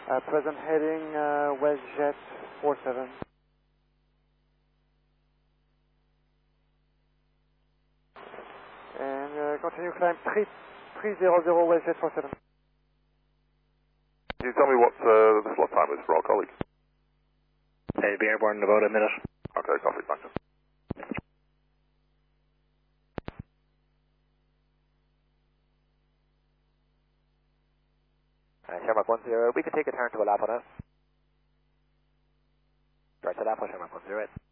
Present heading WestJet 47. And continue climb 300 WestJet 47. Can you tell me what the slot time is for our colleague? Be airborne in about a minute. Okay, copy, thank you. Shermark 10, we can take a turn to a lap on it. Start to lap on Shermark 10.